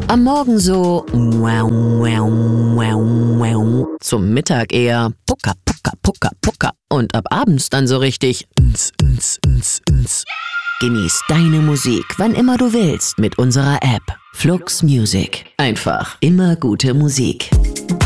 Am Morgen so wow, wow, wow, wow. Zum Mittag eher pucker, pucker, pucker, pucker. Und ab abends dann so richtig ns. Genieß deine Musik, wann immer du willst, mit unserer App Flux Music. Einfach immer gute Musik.